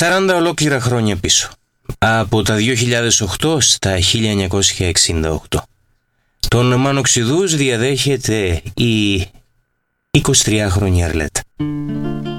40 ολόκληρα χρόνια πίσω. Από τα 2008 στα 1968. Τον Μανοξιδούς διαδέχεται η 23χρονη Αρλέτα.